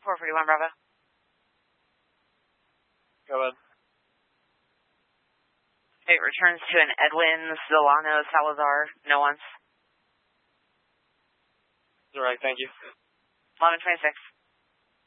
441 Bravo. Go ahead. It returns to an Edwin Solano Salazar, no ones. All right, thank you. 1126.